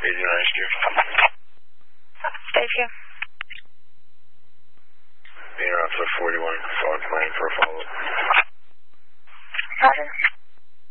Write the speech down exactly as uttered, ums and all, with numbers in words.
eighty-nine Street. Stay here. Air Officer forty-one, phone plan for a follow-up.